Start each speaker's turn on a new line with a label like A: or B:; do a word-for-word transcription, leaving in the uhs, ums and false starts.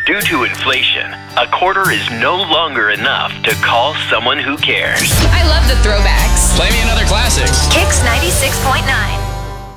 A: Due to inflation, a quarter is no longer enough to call someone who cares.
B: I love the throwbacks.
C: Play me another